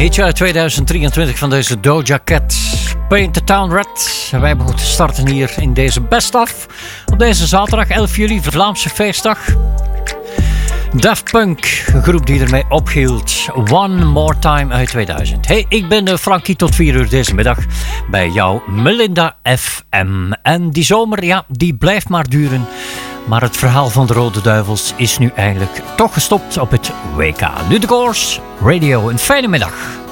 hitje uit 2023 van deze Doja Cat, Paint the Town Red. En wij moeten starten hier in deze Best Of op deze zaterdag 11 juli, Vlaamse feestdag. Daft Punk, een groep die ermee ophield. One More Time uit 2000. Hey, ik ben Frankie tot 4 uur deze middag bij jou, Melinda FM. En die zomer, ja, die blijft maar duren. Maar het verhaal van de Rode Duivels is nu eigenlijk toch gestopt op het WK. Nu de Course Radio, een fijne middag.